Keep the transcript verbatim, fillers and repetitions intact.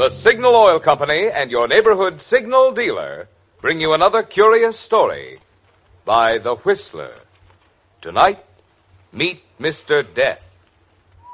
The Signal Oil Company and your neighborhood signal dealer bring you another curious story by The Whistler. Tonight, meet Mister Death.